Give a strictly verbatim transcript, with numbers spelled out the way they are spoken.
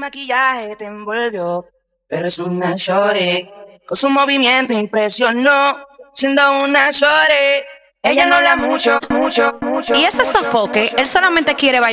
maquillaje te envolvió, pero es una shorty. Con su movimiento impresionó, siendo una shorty. Ella no la mucho, mucho, mucho. Y ese sofoque, él solamente quiere bailar.